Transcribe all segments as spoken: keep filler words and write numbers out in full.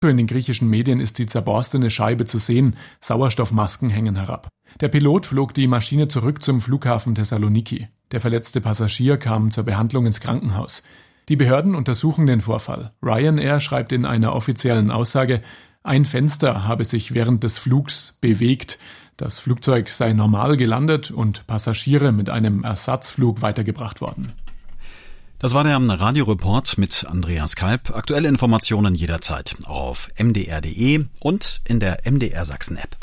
In den griechischen Medien ist die zerborstene Scheibe zu sehen, Sauerstoffmasken hängen herab. Der Pilot flog die Maschine zurück zum Flughafen Thessaloniki. Der verletzte Passagier kam zur Behandlung ins Krankenhaus. Die Behörden untersuchen den Vorfall. Ryanair schreibt in einer offiziellen Aussage, ein Fenster habe sich während des Flugs bewegt. Das Flugzeug sei normal gelandet und Passagiere mit einem Ersatzflug weitergebracht worden. Das war der Radioreport mit Andreas Kalb. Aktuelle Informationen jederzeit auch auf m d r punkt d e und in der M D R Sachsen App.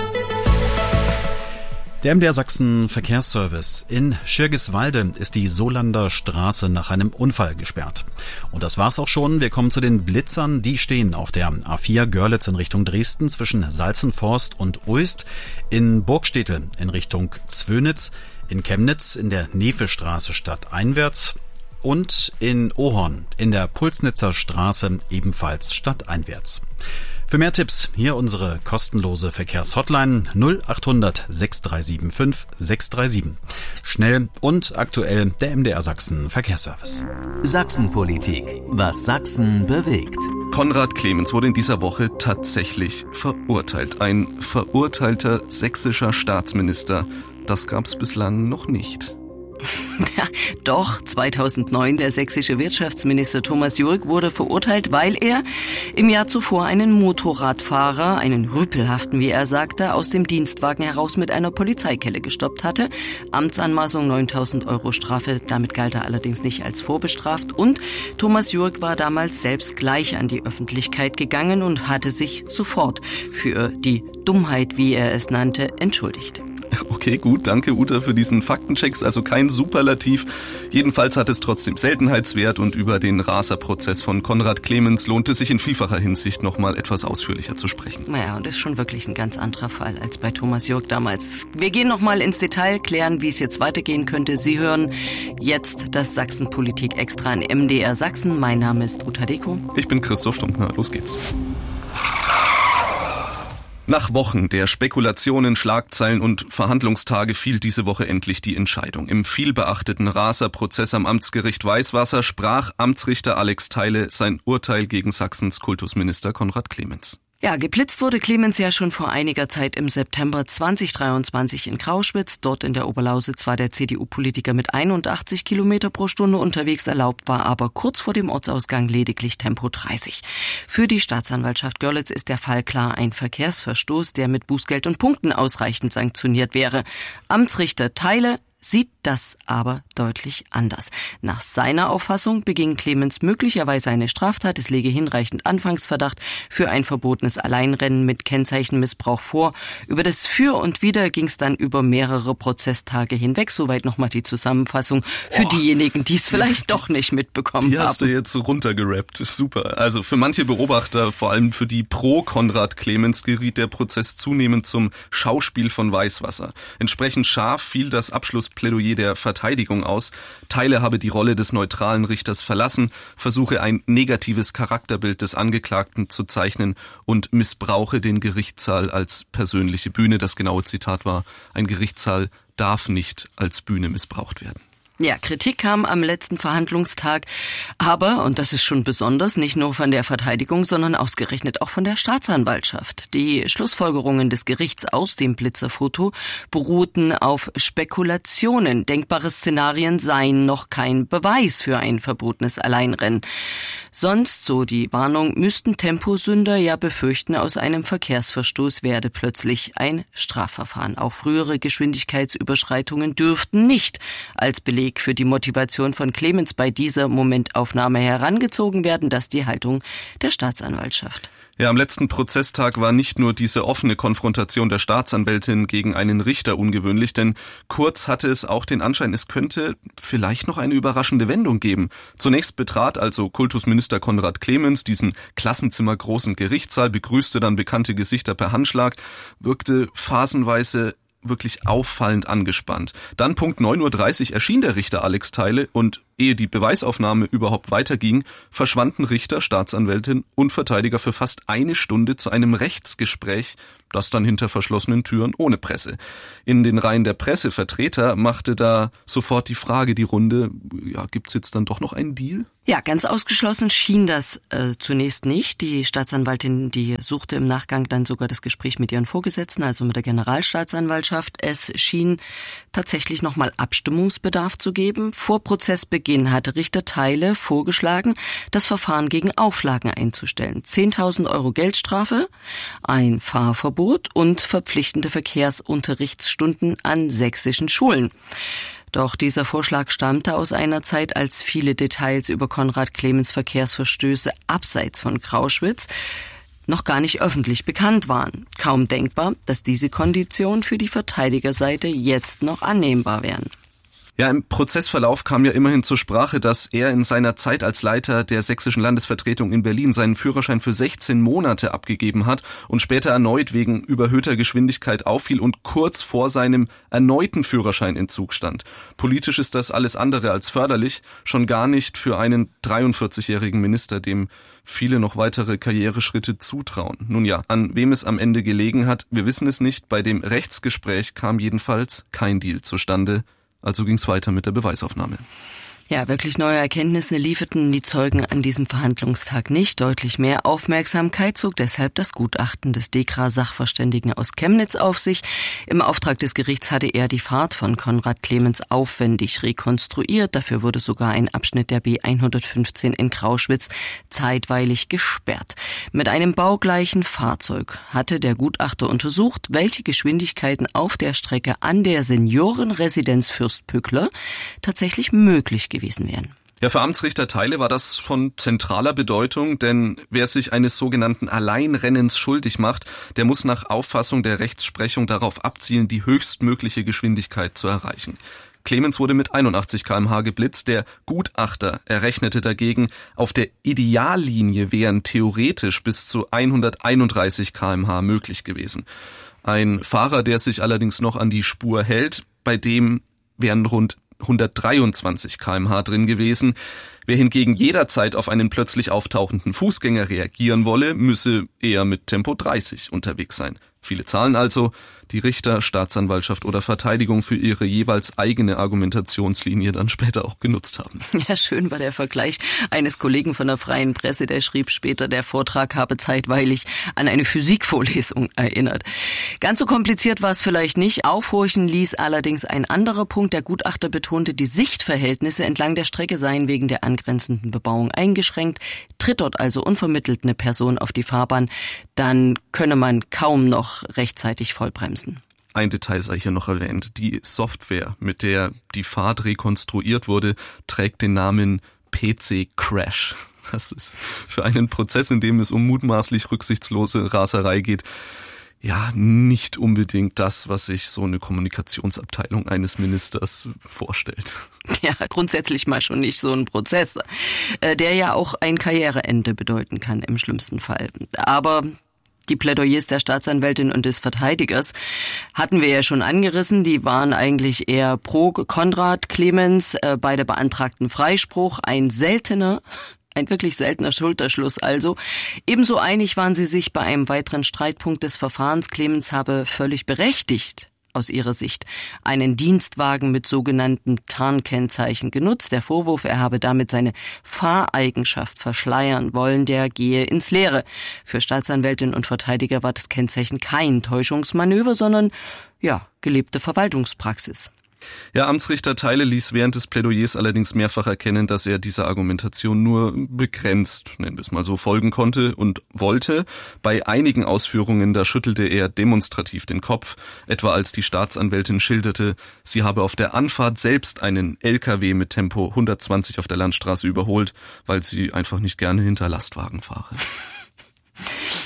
Der M D R Sachsen Verkehrsservice in Schirgiswalde ist die Solander Straße nach einem Unfall gesperrt. Und das war's auch schon. Wir kommen zu den Blitzern. Die stehen auf der A vier Görlitz in Richtung Dresden zwischen Salzenforst und Uist, in Burgstädte in Richtung Zwönitz, in Chemnitz in der Nevestraße stadteinwärts und in Ohorn in der Pulsnitzer Straße ebenfalls stadteinwärts. Für mehr Tipps hier unsere kostenlose Verkehrshotline null achthundert sechs drei sieben fünf sechs drei sieben. Schnell und aktuell der M D R Sachsen Verkehrsservice. Sachsenpolitik. Was Sachsen bewegt. Konrad Clemens wurde in dieser Woche tatsächlich verurteilt. Ein verurteilter sächsischer Staatsminister. Das gab's bislang noch nicht. Ja, doch, zweitausendneun, der sächsische Wirtschaftsminister Thomas Jürg wurde verurteilt, weil er im Jahr zuvor einen Motorradfahrer, einen rüpelhaften, wie er sagte, aus dem Dienstwagen heraus mit einer Polizeikelle gestoppt hatte. Amtsanmaßung neuntausend Euro Strafe, damit galt er allerdings nicht als vorbestraft. Und Thomas Jürg war damals selbst gleich an die Öffentlichkeit gegangen und hatte sich sofort für die Dummheit, wie er es nannte, entschuldigt. Okay, gut, danke Uta für diesen Faktenchecks, also kein Superlativ. Jedenfalls hat es trotzdem Seltenheitswert und über den Raserprozess von Konrad Clemens lohnt es sich in vielfacher Hinsicht nochmal etwas ausführlicher zu sprechen. Naja, und das ist schon wirklich ein ganz anderer Fall als bei Thomas Jürg damals. Wir gehen nochmal ins Detail, klären, wie es jetzt weitergehen könnte. Sie hören jetzt das Sachsenpolitik extra in M D R Sachsen. Mein Name ist Uta Deko. Ich bin Christoph Stumpfner, los geht's. Nach Wochen der Spekulationen, Schlagzeilen und Verhandlungstage fiel diese Woche endlich die Entscheidung. Im vielbeachteten Raserprozess am Amtsgericht Weißwasser sprach Amtsrichter Alex Theile sein Urteil gegen Sachsens Kultusminister Konrad Clemens. Ja, geblitzt wurde Clemens ja schon vor einiger Zeit im September zweitausenddreiundzwanzig in Krauschwitz. Dort in der Oberlausitz war der C D U-Politiker mit einundachtzig Kilometer pro Stunde unterwegs, erlaubt war aber kurz vor dem Ortsausgang lediglich Tempo dreißig. Für die Staatsanwaltschaft Görlitz ist der Fall klar ein Verkehrsverstoß, der mit Bußgeld und Punkten ausreichend sanktioniert wäre. Amtsrichter Theile sieht das aber deutlich anders. Nach seiner Auffassung beging Clemens möglicherweise eine Straftat. Es lege hinreichend Anfangsverdacht für ein verbotenes Alleinrennen mit Kennzeichenmissbrauch vor. Über das Für und Wider ging es dann über mehrere Prozesstage hinweg. Soweit nochmal die Zusammenfassung für oh. diejenigen, die es vielleicht doch nicht mitbekommen die haben. Die hast du jetzt runtergerappt. Super. Also für manche Beobachter, vor allem für die pro Konrad Clemens, geriet der Prozess zunehmend zum Schauspiel von Weißwasser. Entsprechend scharf fiel das Abschluss Plädoyer der Verteidigung aus. Theile habe die Rolle des neutralen Richters verlassen, versuche ein negatives Charakterbild des Angeklagten zu zeichnen und missbrauche den Gerichtssaal als persönliche Bühne. Das genaue Zitat war: Ein Gerichtssaal darf nicht als Bühne missbraucht werden. Ja, Kritik kam am letzten Verhandlungstag, aber, und das ist schon besonders, nicht nur von der Verteidigung, sondern ausgerechnet auch von der Staatsanwaltschaft. Die Schlussfolgerungen des Gerichts aus dem Blitzerfoto beruhten auf Spekulationen. Denkbare Szenarien seien noch kein Beweis für ein verbotenes Alleinrennen. Sonst, so die Warnung, müssten Temposünder ja befürchten, aus einem Verkehrsverstoß werde plötzlich ein Strafverfahren. Auch frühere Geschwindigkeitsüberschreitungen dürften nicht als Beleg für die Motivation von Clemens bei dieser Momentaufnahme herangezogen werden. Das ist die Haltung der Staatsanwaltschaft. Ja, am letzten Prozesstag war nicht nur diese offene Konfrontation der Staatsanwältin gegen einen Richter ungewöhnlich, denn kurz hatte es auch den Anschein, es könnte vielleicht noch eine überraschende Wendung geben. Zunächst betrat also Kultusminister Konrad Clemens diesen klassenzimmergroßen Gerichtssaal, begrüßte dann bekannte Gesichter per Handschlag, wirkte phasenweise wirklich auffallend angespannt. Dann Punkt neun Uhr dreißig erschien der Richter Alex Theile und ehe die Beweisaufnahme überhaupt weiterging, verschwanden Richter, Staatsanwältin und Verteidiger für fast eine Stunde zu einem Rechtsgespräch, das dann hinter verschlossenen Türen ohne Presse. In den Reihen der Pressevertreter machte da sofort die Frage die Runde, ja, gibt's jetzt dann doch noch einen Deal? Ja, ganz ausgeschlossen schien das äh, zunächst nicht. Die Staatsanwaltin, die suchte im Nachgang dann sogar das Gespräch mit ihren Vorgesetzten, also mit der Generalstaatsanwaltschaft. Es schien tatsächlich nochmal Abstimmungsbedarf zu geben. Vor Prozessbeginn hatte Richter Theile vorgeschlagen, das Verfahren gegen Auflagen einzustellen. zehntausend Euro Geldstrafe, ein Fahrverbot und verpflichtende Verkehrsunterrichtsstunden an sächsischen Schulen. Doch dieser Vorschlag stammte aus einer Zeit, als viele Details über Konrad Clemens Verkehrsverstöße abseits von Grauschwitz noch gar nicht öffentlich bekannt waren. Kaum denkbar, dass diese Konditionen für die Verteidigerseite jetzt noch annehmbar wären. Ja, im Prozessverlauf kam ja immerhin zur Sprache, dass er in seiner Zeit als Leiter der sächsischen Landesvertretung in Berlin seinen Führerschein für sechzehn Monate abgegeben hat und später erneut wegen überhöhter Geschwindigkeit auffiel und kurz vor seinem erneuten Führerscheinentzug stand. Politisch ist das alles andere als förderlich, schon gar nicht für einen dreiundvierzigjährigen Minister, dem viele noch weitere Karriereschritte zutrauen. Nun ja, an wem es am Ende gelegen hat, wir wissen es nicht. Bei dem Rechtsgespräch kam jedenfalls kein Deal zustande. Also ging es weiter mit der Beweisaufnahme. Ja, wirklich neue Erkenntnisse lieferten die Zeugen an diesem Verhandlungstag nicht. Deutlich mehr Aufmerksamkeit zog deshalb das Gutachten des DEKRA-Sachverständigen aus Chemnitz auf sich. Im Auftrag des Gerichts hatte er die Fahrt von Konrad Clemens aufwendig rekonstruiert. Dafür wurde sogar ein Abschnitt der B hundertfünfzehn in Grauschwitz zeitweilig gesperrt. Mit einem baugleichen Fahrzeug hatte der Gutachter untersucht, welche Geschwindigkeiten auf der Strecke an der Seniorenresidenz Fürstpückler tatsächlich möglich gewesen wären. Ja, für Amtsrichter Theile war das von zentraler Bedeutung, denn wer sich eines sogenannten Alleinrennens schuldig macht, der muss nach Auffassung der Rechtsprechung darauf abzielen, die höchstmögliche Geschwindigkeit zu erreichen. Clemens wurde mit einundachtzig Kilometer pro Stunde geblitzt. Der Gutachter errechnete dagegen, auf der Ideallinie wären theoretisch bis zu hunderteinunddreißig Kilometer pro Stunde möglich gewesen. Ein Fahrer, der sich allerdings noch an die Spur hält, bei dem wären rund hundertdreiundzwanzig Kilometer pro Stunde drin gewesen. Wer hingegen jederzeit auf einen plötzlich auftauchenden Fußgänger reagieren wolle, müsse eher mit Tempo dreißig unterwegs sein. Viele Zahlen also, die Richter, Staatsanwaltschaft oder Verteidigung für ihre jeweils eigene Argumentationslinie dann später auch genutzt haben. Ja, schön war der Vergleich eines Kollegen von der Freien Presse, der schrieb später, der Vortrag habe zeitweilig an eine Physikvorlesung erinnert. Ganz so kompliziert war es vielleicht nicht. Aufhorchen ließ allerdings ein anderer Punkt. Der Gutachter betonte, die Sichtverhältnisse entlang der Strecke seien wegen der angrenzenden Bebauung eingeschränkt. Tritt dort also unvermittelt eine Person auf die Fahrbahn, dann könne man kaum noch rechtzeitig vollbremsen. Ein Detail sei hier noch erwähnt. Die Software, mit der die Fahrt rekonstruiert wurde, trägt den Namen P C Crash. Das ist für einen Prozess, in dem es um mutmaßlich rücksichtslose Raserei geht, ja, nicht unbedingt das, was sich so eine Kommunikationsabteilung eines Ministers vorstellt. Ja, grundsätzlich mal schon nicht so ein Prozess, der ja auch ein Karriereende bedeuten kann im schlimmsten Fall. Aber die Plädoyers der Staatsanwältin und des Verteidigers hatten wir ja schon angerissen. Die waren eigentlich eher pro Konrad Clemens, äh, beide beantragten Freispruch. Ein seltener, ein wirklich seltener Schulterschluss also. Ebenso einig waren sie sich bei einem weiteren Streitpunkt des Verfahrens. Clemens habe völlig berechtigt aus ihrer Sicht einen Dienstwagen mit sogenannten Tarnkennzeichen genutzt. Der Vorwurf, er habe damit seine Fahreigenschaft verschleiern wollen, der gehe ins Leere. Für Staatsanwältin und Verteidiger war das Kennzeichen kein Täuschungsmanöver, sondern ja, gelebte Verwaltungspraxis. Ja, Amtsrichter Theile ließ während des Plädoyers allerdings mehrfach erkennen, dass er dieser Argumentation nur begrenzt, nennen wir es mal so, folgen konnte und wollte. Bei einigen Ausführungen, da schüttelte er demonstrativ den Kopf, etwa als die Staatsanwältin schilderte, sie habe auf der Anfahrt selbst einen L K W mit Tempo hundertzwanzig auf der Landstraße überholt, weil sie einfach nicht gerne hinter Lastwagen fahre.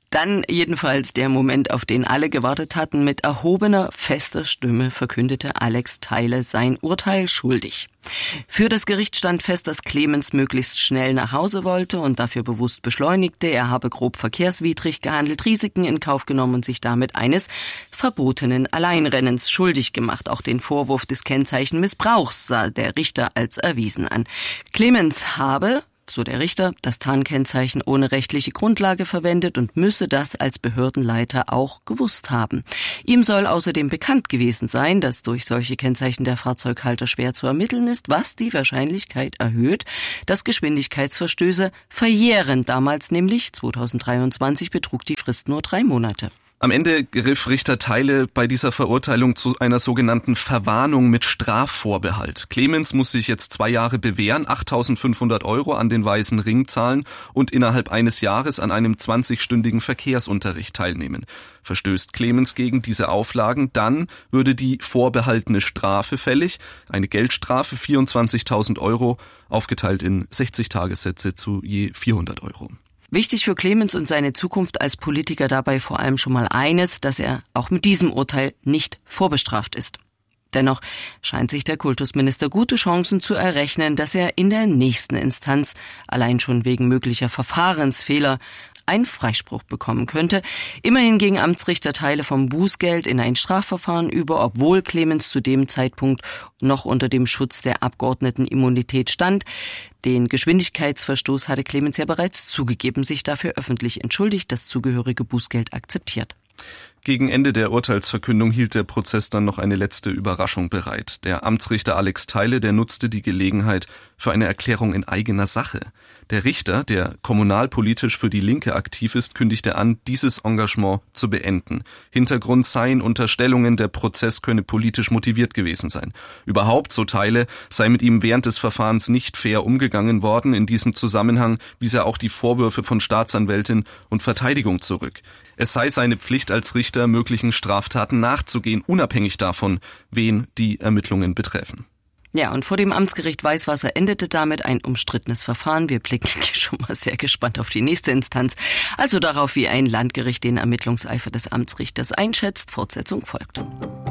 Dann jedenfalls der Moment, auf den alle gewartet hatten. Mit erhobener, fester Stimme verkündete Alex Theile sein Urteil schuldig. Für das Gericht stand fest, dass Clemens möglichst schnell nach Hause wollte und dafür bewusst beschleunigte. Er habe grob verkehrswidrig gehandelt, Risiken in Kauf genommen und sich damit eines verbotenen Alleinrennens schuldig gemacht. Auch den Vorwurf des Kennzeichenmissbrauchs sah der Richter als erwiesen an. Clemens habe, so der Richter, das Tarnkennzeichen ohne rechtliche Grundlage verwendet und müsse das als Behördenleiter auch gewusst haben. Ihm soll außerdem bekannt gewesen sein, dass durch solche Kennzeichen der Fahrzeughalter schwer zu ermitteln ist, was die Wahrscheinlichkeit erhöht, dass Geschwindigkeitsverstöße verjähren. Damals nämlich, zweitausenddreiundzwanzig, betrug die Frist nur drei Monate. Am Ende griff Richter Theile bei dieser Verurteilung zu einer sogenannten Verwarnung mit Strafvorbehalt. Clemens muss sich jetzt zwei Jahre bewähren, achttausendfünfhundert Euro an den Weißen Ring zahlen und innerhalb eines Jahres an einem zwanzigstündigen Verkehrsunterricht teilnehmen. Verstößt Clemens gegen diese Auflagen, dann würde die vorbehaltene Strafe fällig, eine Geldstrafe vierundzwanzigtausend Euro, aufgeteilt in sechzig Tagessätze zu je vierhundert Euro. Wichtig für Clemens und seine Zukunft als Politiker dabei vor allem schon mal eines, dass er auch mit diesem Urteil nicht vorbestraft ist. Dennoch scheint sich der Kultusminister gute Chancen zu errechnen, dass er in der nächsten Instanz allein schon wegen möglicher Verfahrensfehler einen Freispruch bekommen könnte. Immerhin ging Amtsrichter Theile vom Bußgeld in ein Strafverfahren über, obwohl Clemens zu dem Zeitpunkt noch unter dem Schutz der Abgeordnetenimmunität stand. Den Geschwindigkeitsverstoß hatte Clemens ja bereits zugegeben, sich dafür öffentlich entschuldigt, das zugehörige Bußgeld akzeptiert. Gegen Ende der Urteilsverkündung hielt der Prozess dann noch eine letzte Überraschung bereit. Der Amtsrichter Alex Theile, der nutzte die Gelegenheit für eine Erklärung in eigener Sache. Der Richter, der kommunalpolitisch für die Linke aktiv ist, kündigte an, dieses Engagement zu beenden. Hintergrund seien Unterstellungen, der Prozess könne politisch motiviert gewesen sein. Überhaupt, so Theile, sei mit ihm während des Verfahrens nicht fair umgegangen worden. In diesem Zusammenhang wies er auch die Vorwürfe von Staatsanwältin und Verteidigung zurück. Es sei seine Pflicht als Richter, möglichen Straftaten nachzugehen, unabhängig davon, wen die Ermittlungen betreffen. Ja, und vor dem Amtsgericht Weißwasser endete damit ein umstrittenes Verfahren. Wir blicken schon mal sehr gespannt auf die nächste Instanz, also darauf, wie ein Landgericht den Ermittlungseifer des Amtsrichters einschätzt. Fortsetzung folgt.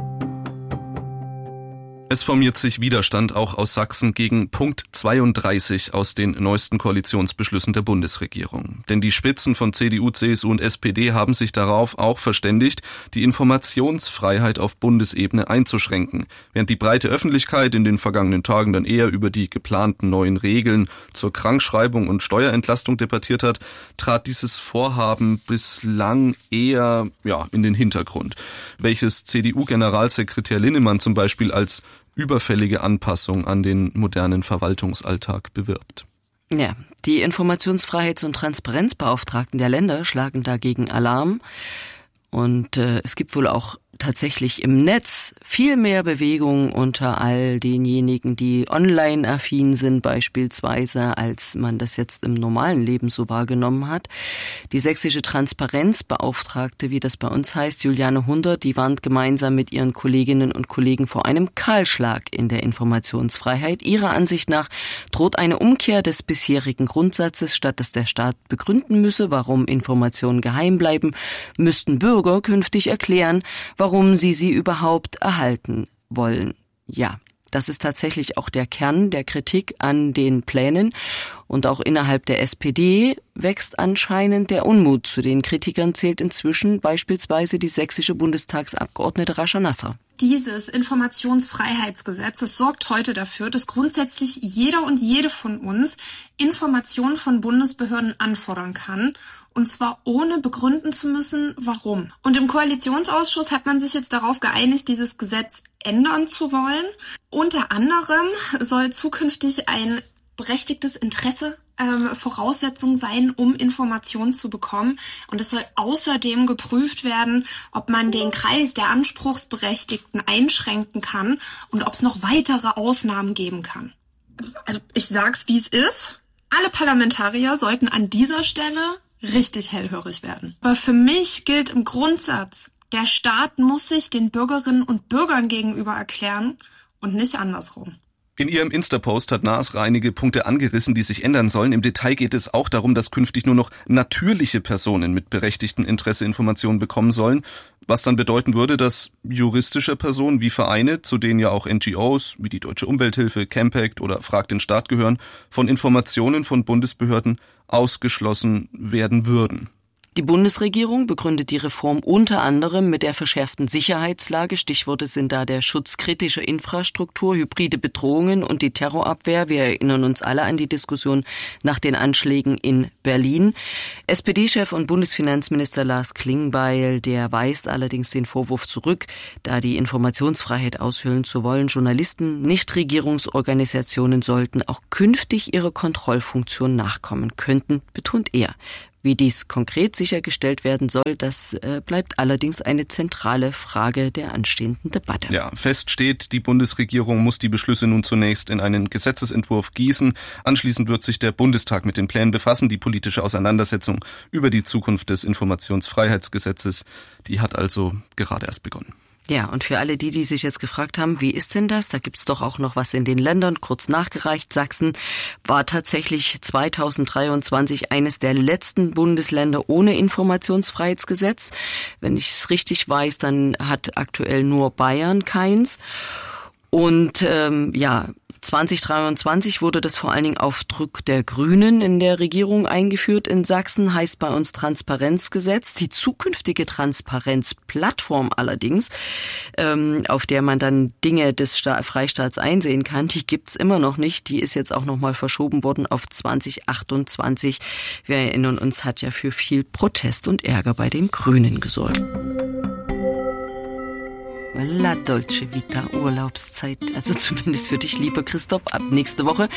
Es formiert sich Widerstand auch aus Sachsen gegen Punkt zweiunddreißig aus den neuesten Koalitionsbeschlüssen der Bundesregierung. Denn die Spitzen von C D U, C S U und S P D haben sich darauf auch verständigt, die Informationsfreiheit auf Bundesebene einzuschränken. Während die breite Öffentlichkeit in den vergangenen Tagen dann eher über die geplanten neuen Regeln zur Krankschreibung und Steuerentlastung debattiert hat, trat dieses Vorhaben bislang eher ja in den Hintergrund. Welches C D U-Generalsekretär Linnemann zum Beispiel als überfällige Anpassung an den modernen Verwaltungsalltag bewirbt. Ja, die Informationsfreiheits- und Transparenzbeauftragten der Länder schlagen dagegen Alarm. Und äh, es gibt wohl auch tatsächlich im Netz viel mehr Bewegung unter all denjenigen, die online-affin sind beispielsweise, als man das jetzt im normalen Leben so wahrgenommen hat. Die sächsische Transparenzbeauftragte, wie das bei uns heißt, Juliane Hundert, die warnt gemeinsam mit ihren Kolleginnen und Kollegen vor einem Kahlschlag in der Informationsfreiheit. Ihrer Ansicht nach droht eine Umkehr des bisherigen Grundsatzes. Statt dass der Staat begründen müsse, warum Informationen geheim bleiben, müssten Bürger künftig erklären, warum sie sie überhaupt erhalten wollen. Ja, das ist tatsächlich auch der Kern der Kritik an den Plänen. Und auch innerhalb der S P D wächst anscheinend der Unmut. Zu den Kritikern zählt inzwischen beispielsweise die sächsische Bundestagsabgeordnete Rascha Nasser. Dieses Informationsfreiheitsgesetz, das sorgt heute dafür, dass grundsätzlich jeder und jede von uns Informationen von Bundesbehörden anfordern kann. Und zwar ohne begründen zu müssen, warum. Und im Koalitionsausschuss hat man sich jetzt darauf geeinigt, dieses Gesetz ändern zu wollen. Unter anderem soll zukünftig ein berechtigtes Interesse ähm, Voraussetzung sein, um Informationen zu bekommen. Und es soll außerdem geprüft werden, ob man den Kreis der Anspruchsberechtigten einschränken kann und ob es noch weitere Ausnahmen geben kann. Also ich sag's, wie es ist. Alle Parlamentarier sollten an dieser Stelle richtig hellhörig werden. Aber für mich gilt im Grundsatz, der Staat muss sich den Bürgerinnen und Bürgern gegenüber erklären und nicht andersrum. In ihrem Insta-Post hat Nasr einige Punkte angerissen, die sich ändern sollen. Im Detail geht es auch darum, dass künftig nur noch natürliche Personen mit berechtigtem Interesse Informationen bekommen sollen, was dann bedeuten würde, dass juristische Personen wie Vereine, zu denen ja auch N G Os wie die Deutsche Umwelthilfe, Campact oder Frag den Staat gehören, von Informationen von Bundesbehörden ausgeschlossen werden würden. Die Bundesregierung begründet die Reform unter anderem mit der verschärften Sicherheitslage. Stichworte sind da der Schutz kritischer Infrastruktur, hybride Bedrohungen und die Terrorabwehr. Wir erinnern uns alle an die Diskussion nach den Anschlägen in Berlin. S P D-Chef und Bundesfinanzminister Lars Klingbeil, der weist allerdings den Vorwurf zurück, da die Informationsfreiheit aushöhlen zu wollen. Journalisten, Nichtregierungsorganisationen sollten auch künftig ihrer Kontrollfunktion nachkommen könnten, betont er. Wie dies konkret sichergestellt werden soll, das äh, bleibt allerdings eine zentrale Frage der anstehenden Debatte. Ja, fest steht, die Bundesregierung muss die Beschlüsse nun zunächst in einen Gesetzesentwurf gießen. Anschließend wird sich der Bundestag mit den Plänen befassen. Die politische Auseinandersetzung über die Zukunft des Informationsfreiheitsgesetzes, die hat also gerade erst begonnen. Ja, und für alle die, die sich jetzt gefragt haben, wie ist denn das? Da gibt's doch auch noch was in den Ländern, kurz nachgereicht. Sachsen war tatsächlich zweitausenddreiundzwanzig eines der letzten Bundesländer ohne Informationsfreiheitsgesetz. Wenn ich es richtig weiß, dann hat aktuell nur Bayern keins. Und ähm, ja, zweitausenddreiundzwanzig wurde das vor allen Dingen auf Druck der Grünen in der Regierung eingeführt in Sachsen, heißt bei uns Transparenzgesetz. Die zukünftige Transparenzplattform allerdings, ähm, auf der man dann Dinge des Sta- Freistaats einsehen kann, die gibt's immer noch nicht. Die ist jetzt auch nochmal verschoben worden auf zwanzig achtundzwanzig. Wir erinnern uns, hat ja für viel Protest und Ärger bei den Grünen gesorgt. La Dolce Vita, Urlaubszeit, also zumindest für dich, lieber Christoph, ab nächste Woche.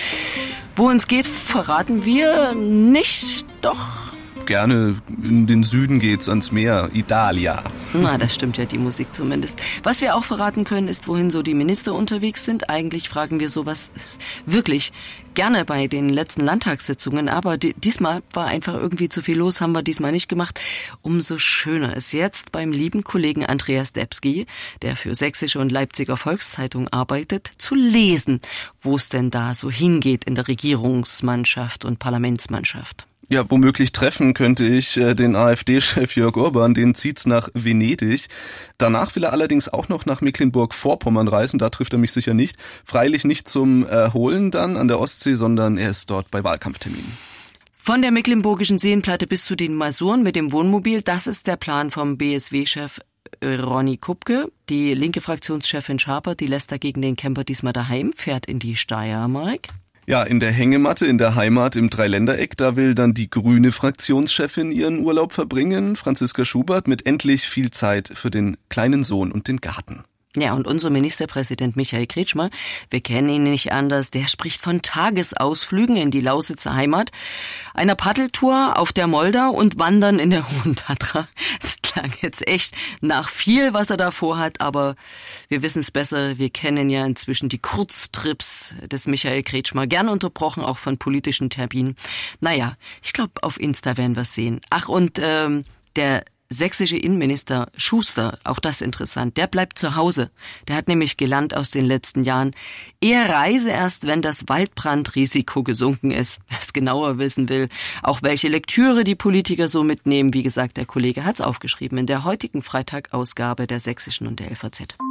Wo uns geht, verraten wir nicht, doch. Gerne, in den Süden geht's ans Meer, Italia. Na, das stimmt ja, die Musik zumindest. Was wir auch verraten können, ist, wohin so die Minister unterwegs sind. Eigentlich fragen wir sowas wirklich gerne bei den letzten Landtagssitzungen, aber die, diesmal war einfach irgendwie zu viel los, haben wir diesmal nicht gemacht. Umso schöner ist jetzt beim lieben Kollegen Andreas Debski, der für Sächsische und Leipziger Volkszeitung arbeitet, zu lesen, wo es denn da so hingeht in der Regierungsmannschaft und Parlamentsmannschaft. Ja, womöglich treffen könnte ich äh, den AfD-Chef Jörg Urban, den zieht's nach Venedig. Danach will er allerdings auch noch nach Mecklenburg-Vorpommern reisen, da trifft er mich sicher nicht. Freilich nicht zum Erholen dann an der Ostsee, sondern er ist dort bei Wahlkampfterminen. Von der Mecklenburgischen Seenplatte bis zu den Masuren mit dem Wohnmobil, das ist der Plan vom B S W-Chef Ronny Kupke. Die linke Fraktionschefin Schaper, die lässt dagegen den Camper diesmal daheim, fährt in die Steiermark. Ja, in der Hängematte, in der Heimat im Dreiländereck, da will dann die grüne Fraktionschefin ihren Urlaub verbringen, Franziska Schubert, mit endlich viel Zeit für den kleinen Sohn und den Garten. Ja, und unser Ministerpräsident Michael Kretschmer, wir kennen ihn nicht anders, der spricht von Tagesausflügen in die Lausitzer Heimat, einer Paddeltour auf der Moldau und Wandern in der Hohen Tatra. Das klang jetzt echt nach viel, was er da vorhat, aber wir wissen es besser. Wir kennen ja inzwischen die Kurztrips des Michael Kretschmer, gern unterbrochen auch von politischen Terminen. Naja, ich glaube, auf Insta werden wir es sehen. Ach, und ähm, der sächsische Innenminister Schuster, auch das interessant, der bleibt zu Hause. Der hat nämlich gelernt aus den letzten Jahren, er reise erst, wenn das Waldbrandrisiko gesunken ist. Wer es genauer wissen will, auch welche Lektüre die Politiker so mitnehmen, wie gesagt, der Kollege hat's aufgeschrieben in der heutigen Freitag-Ausgabe der Sächsischen und der L V Z.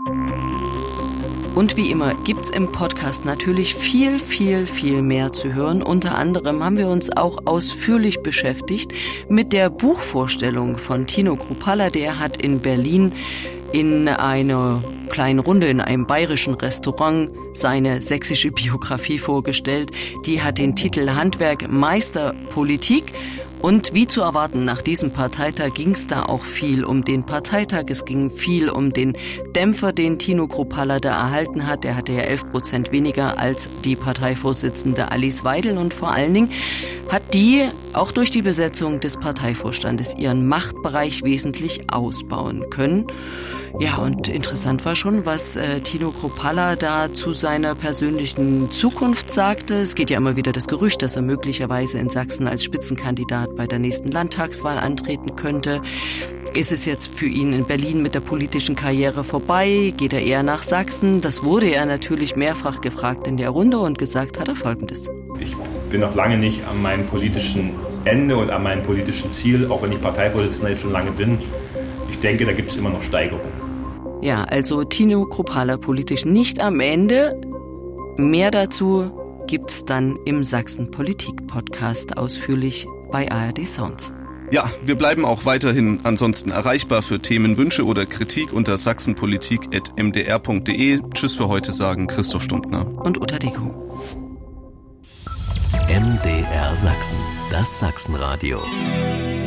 Und wie immer gibt's im Podcast natürlich viel, viel, viel mehr zu hören. Unter anderem haben wir uns auch ausführlich beschäftigt mit der Buchvorstellung von Tino Kruppalla. Der hat in Berlin in einer kleinen Runde in einem bayerischen Restaurant seine sächsische Biografie vorgestellt. Die hat den Titel Handwerk, Meister, Politik. Und wie zu erwarten, nach diesem Parteitag ging es da auch viel um den Parteitag. Es ging viel um den Dämpfer, den Tino Kruppalla da erhalten hat. Er hatte ja elf Prozent weniger als die Parteivorsitzende Alice Weidel. Und vor allen Dingen hat die auch durch die Besetzung des Parteivorstandes ihren Machtbereich wesentlich ausbauen können. Ja, und interessant war schon, was äh, Tino Kruppalla da zu seiner persönlichen Zukunft sagte. Es geht ja immer wieder das Gerücht, dass er möglicherweise in Sachsen als Spitzenkandidat Stadtrat bei der nächsten Landtagswahl antreten könnte. Ist es jetzt für ihn in Berlin mit der politischen Karriere vorbei? Geht er eher nach Sachsen? Das wurde er natürlich mehrfach gefragt in der Runde und gesagt hat er Folgendes. Ich bin noch lange nicht an meinem politischen Ende und an meinem politischen Ziel, auch wenn ich Parteivorsitzender jetzt schon lange bin. Ich denke, da gibt es immer noch Steigerungen. Ja, also Tino Kruppalla politisch nicht am Ende. Mehr dazu gibt's dann im Sachsen-Politik-Podcast ausführlich bei A R D Sounds. Ja, wir bleiben auch weiterhin ansonsten erreichbar für Themenwünsche oder Kritik unter sachsenpolitik at m d r punkt d e. Tschüss für heute, sagen Christoph Stumptner und Uta Deko. M D R Sachsen, das Sachsenradio.